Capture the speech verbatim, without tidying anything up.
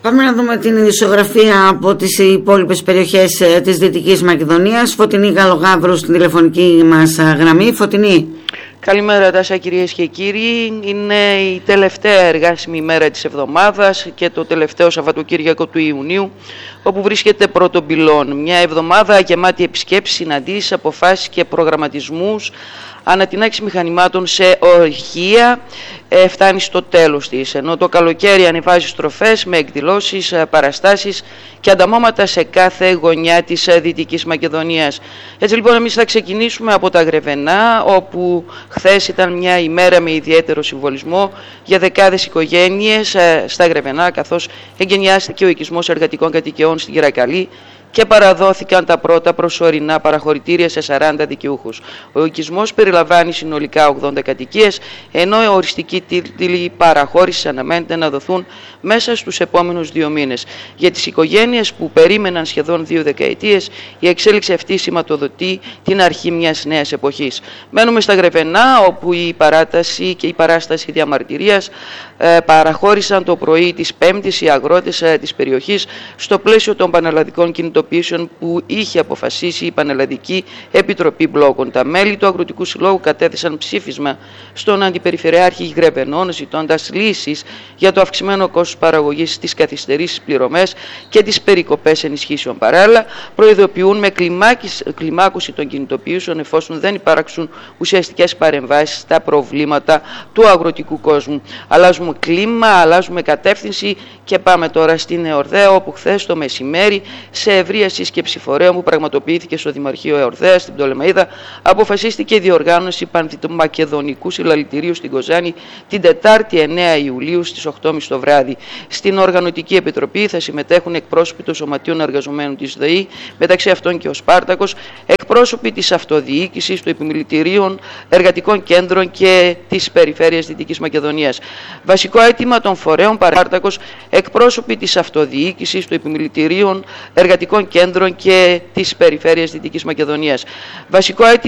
Πάμε να δούμε την ειδησιογραφία από τις υπόλοιπες περιοχές της Δυτικής Μακεδονίας. Φωτεινή Γαλογάβρου στην τηλεφωνική μας γραμμή. Φωτεινή. Καλημέρα Τάσα, κυρίες και κύριοι. Είναι η τελευταία εργάσιμη ημέρα της εβδομάδας και το τελευταίο Σαββατοκύριακο του Ιουνίου, όπου βρίσκεται πρώτον πυλών. Μια εβδομάδα γεμάτη επισκέψεις, συναντήσεις, αποφάσεις και προγραμματισμούς ανατινάξεις μηχανημάτων σε ορυχεία ε, φτάνει στο τέλος της, ενώ το καλοκαίρι ανεβάζει στροφές με εκδηλώσεις, ε, παραστάσεις και ανταμώματα σε κάθε γωνιά της ε, Δυτικής Μακεδονίας. Έτσι λοιπόν εμείς θα ξεκινήσουμε από τα Γρεβενά, όπου χθες ήταν μια ημέρα με ιδιαίτερο συμβολισμό για δεκάδες οικογένειες ε, στα Γρεβενά, καθώς εγκαινιάστηκε ο οικισμός εργατικών κατοικιών στην Κυρακαλή και παραδόθηκαν τα πρώτα προσωρινά παραχωρητήρια σε σαράντα δικαιούχους. Ο οικισμός περιλαμβάνει συνολικά ογδόντα κατοικίες, ενώ οι οριστικοί τίτλοι παραχώρησης αναμένεται να δοθούν μέσα στους επόμενους δύο μήνες. Για τις οικογένειες που περίμεναν σχεδόν δύο δεκαετίες, η εξέλιξη αυτή σηματοδοτεί την αρχή μιας νέας εποχής. Μένουμε στα Γρεβενά, όπου η παράταση και η παράσταση διαμαρτυρίας ε, παραχώρησαν το πρωί της Πέμπτης οι αγρότες ε, της περιοχής στο πλαίσιο των πανελλαδικών κινητοποιήσεων που είχε αποφασίσει η Πανελλαδική Επιτροπή Μπλόκων. Τα μέλη του Αγροτικού Συλλόγου κατέθεσαν ψήφισμα στον Αντιπεριφερειάρχη Γρεβενών, ζητώντας λύσεις για το αυξημένο κόστος παραγωγής, τις καθυστερήσεις πληρωμές και τις περικοπές ενισχύσεων. Παράλληλα, προειδοποιούν με κλιμάκωση των κινητοποιήσεων εφόσον δεν υπάρξουν ουσιαστικές παρεμβάσεις στα προβλήματα του αγροτικού κόσμου. Αλλάζουμε κλίμα, αλλάζουμε κατεύθυνση και πάμε τώρα στην Εορδαία, όπου χθες το μεσημέρι, σε ευρεία σύσκεψη φορέων που πραγματοποιήθηκε στο Δημαρχείο Εορδαίας στην Πτολεμαΐδα, αποφασίστηκε η διοργάνωση Πανδυτομακεδονικού Συλλαλητηρίου στην Κοζάνη την Τετάρτη εννέα Ιουλίου στις οκτώ και μισή το βράδυ. Στην Οργανωτική Επιτροπή θα συμμετέχουν εκπρόσωποι των Σωματείων Εργαζομένων της ΔΕΗ, μεταξύ αυτών και ο Σπάρτακος, εκπρόσωποι της Αυτοδιοίκησης, των Επιμελητηρίων, Εργατικών Κέντρων και της Περιφέρειας Δυτικής Μακεδονίας. Βασικό αίτημα των φορέων Σπάρτακος, εκπρόσωποι της Αυτοδιοίκησης, των Επιμελητηρίων, Εργατικών Κέντρων και της Περιφέρειας Δυτικής Μακεδονίας. Βασικό αίτημα